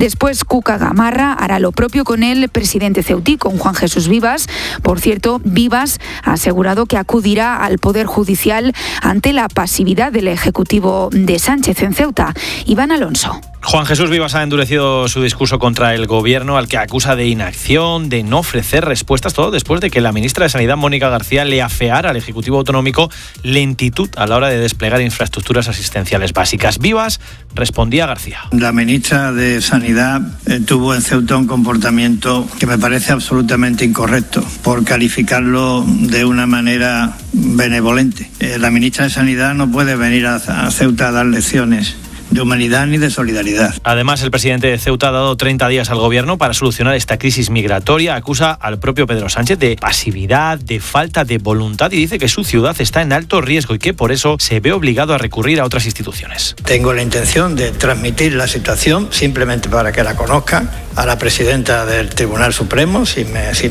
Después, Cuca Gamarra hará lo propio con el presidente ceutí, con Juan Jesús Vivas. Por cierto, Vivas ha asegurado que acudirá al Poder Judicial ante la pasividad del Ejecutivo de Sánchez en Ceuta. Iván Alonso. Juan Jesús Vivas ha endurecido su discurso contra el Gobierno, al que acusa de inacción, de no ofrecer respuestas, todo después de que la ministra de Sanidad, Mónica García, le afeara al Ejecutivo Autonómico lentitud a la hora de desplegar infraestructuras asistenciales básicas. Vivas respondía a García. La ministra de Sanidad tuvo en Ceuta un comportamiento que me parece absolutamente incorrecto, por calificarlo de una manera benevolente. La ministra de Sanidad no puede venir a Ceuta a dar lecciones de humanidad ni de solidaridad. Además, el presidente de Ceuta ha dado 30 días al Gobierno para solucionar esta crisis migratoria. Acusa al propio Pedro Sánchez de pasividad, de falta de voluntad y dice que su ciudad está en alto riesgo y que por eso se ve obligado a recurrir a otras instituciones. Tengo la intención de transmitir la situación, simplemente para que la conozcan, a la presidenta del Tribunal Supremo, si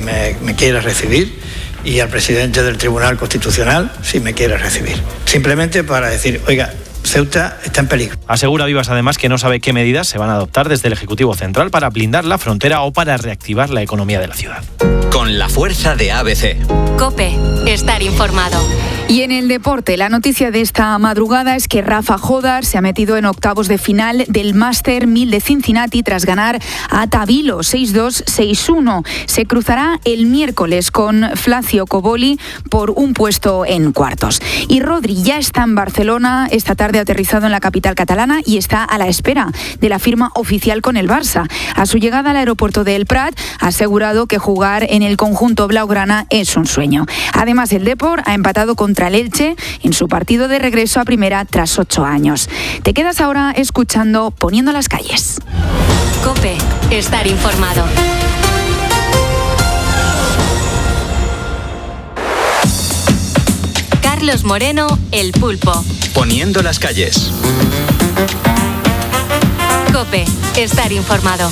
me quiere recibir, y al presidente del Tribunal Constitucional, si me quiere recibir. Simplemente para decir, oiga, Ceuta está en peligro. Asegura Vivas además que no sabe qué medidas se van a adoptar desde el Ejecutivo Central para blindar la frontera o para reactivar la economía de la ciudad. Con la fuerza de ABC. COPE, estar informado. Y en el deporte, la noticia de esta madrugada es que Rafa Jodar se ha metido en octavos de final del Master 1000 de Cincinnati tras ganar a Tabilo 6-2, 6-1. Se cruzará el miércoles con Flacio Coboli por un puesto en cuartos. Y Rodri ya está en Barcelona, esta tarde ha aterrizado en la capital catalana y está a la espera de la firma oficial con el Barça. A su llegada al aeropuerto de El Prat ha asegurado que jugar en el conjunto blaugrana es un sueño. Además, el Depor ha empatado contra el Elche en su partido de regreso a primera tras 8 años. Te quedas ahora escuchando Poniendo las calles. COPE, estar informado. Carlos Moreno, El Pulpo. Poniendo las calles. COPE, estar informado.